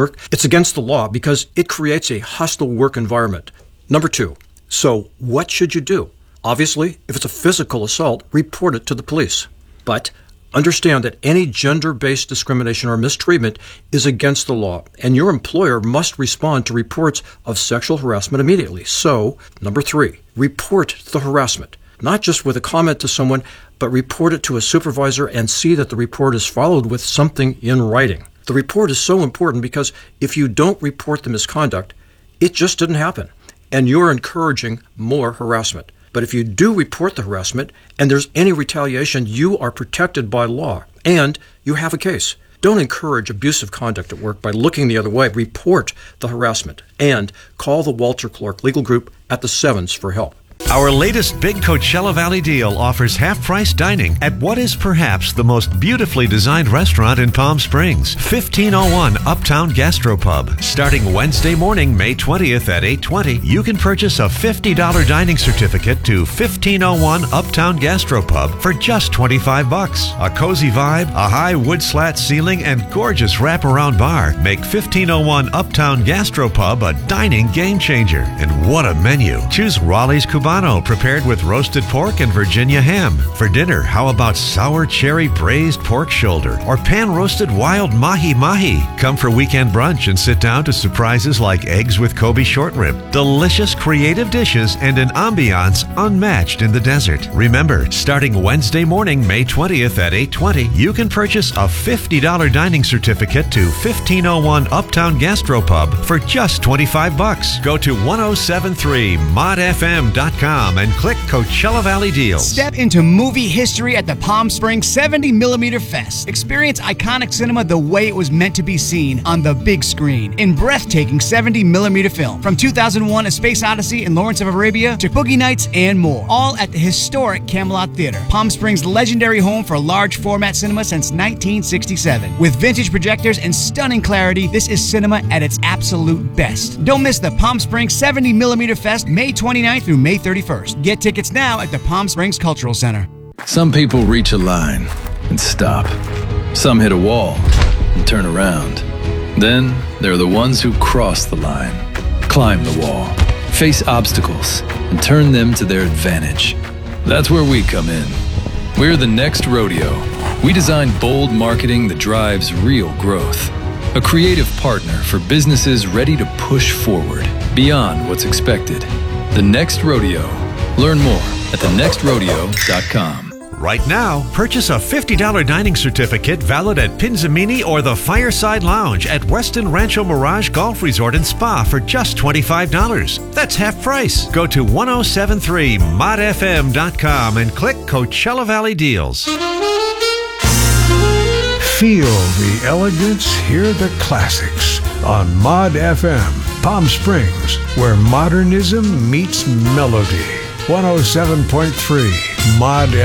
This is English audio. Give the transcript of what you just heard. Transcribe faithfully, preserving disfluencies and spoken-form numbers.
work, it's against the law because it creates a hostile work environment. Number two, so what should you do? Obviously, if it's a physical assault, report it to the police. But understand that any gender-based discrimination or mistreatment is against the law, and your employer must respond to reports of sexual harassment immediately. So, number three, report the harassment. Not just with a comment to someone, but report it to a supervisor and see that the report is followed with something in writing. The report is so important because if you don't report the misconduct, it just didn't happen, and you're encouraging more harassment. But if you do report the harassment and there's any retaliation, you are protected by law and you have a case. Don't encourage abusive conduct at work by looking the other way. Report the harassment and call the Walter Clark Legal Group at the Sevens for help. Our latest big Coachella Valley deal offers half-price dining at what is perhaps the most beautifully designed restaurant in Palm Springs, fifteen oh one Uptown Gastropub. Starting Wednesday morning, May twentieth at eight twenty, you can purchase a fifty dollars dining certificate to fifteen oh one Uptown Gastropub for just twenty-five bucks. A cozy vibe, a high wood slat ceiling, and gorgeous wraparound bar make fifteen oh one Uptown Gastropub a dining game changer. And what a menu! Choose Raleigh's Cubano, prepared with roasted pork and Virginia ham. For dinner, how about sour cherry braised pork shoulder or pan-roasted wild mahi-mahi? Come for weekend brunch and sit down to surprises like eggs with Kobe short rib. Delicious, creative dishes and an ambiance unmatched in the desert. Remember, starting Wednesday morning, May twentieth at eight twenty, you can purchase a fifty dollars dining certificate to fifteen oh one Uptown Gastropub for just twenty-five bucks. Go to ten seventy-three mod f m dot com and click Coachella Valley Deals. Step into movie history at the Palm Springs seventy millimeter Fest. Experience iconic cinema the way it was meant to be seen on the big screen in breathtaking seventy millimeter film. From two thousand one A Space Odyssey and Lawrence of Arabia to Boogie Nights and more. All at the historic Camelot Theater. Palm Springs' legendary home for large format cinema since nineteen sixty-seven. With vintage projectors and stunning clarity, this is cinema at its absolute best. Don't miss the Palm Springs seventy millimeter Fest May twenty-ninth through May thirty-first. Get tickets now at the Palm Springs Cultural Center. Some people reach a line and stop. Some hit a wall and turn around. Then there are the ones who cross the line, climb the wall, face obstacles, and turn them to their advantage. That's where we come in. We're the Next Rodeo. We design bold marketing that drives real growth. A creative partner for businesses ready to push forward beyond what's expected. The Next Rodeo. Learn more at the next rodeo dot com. Right now, purchase a fifty dollars dining certificate valid at Pinzamini or the Fireside Lounge at Weston Rancho Mirage Golf Resort and Spa for just twenty-five dollars. That's half price. Go to ten seventy-three mod f m dot com and click Coachella Valley Deals. Feel the elegance, hear the classics on Mod F M, Palm Springs, where modernism meets melody. one oh seven point three Mod